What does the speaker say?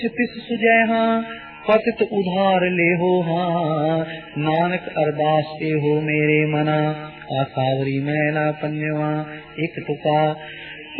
तिस सुजय हाँ पतित उधार ले हो हाँ, नानक अरदास के हो मेरे मना, आसावरी मैला पन्यवा एक टुका।